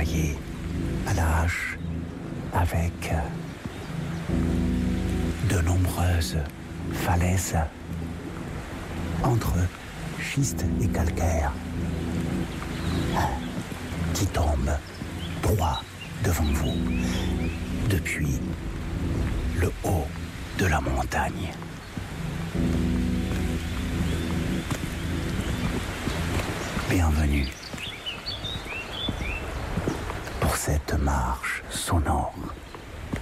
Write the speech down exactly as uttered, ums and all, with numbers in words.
travailler à la hache avec de nombreuses falaises entre schiste et calcaire qui tombent droit devant vous depuis le haut de la montagne. Bienvenue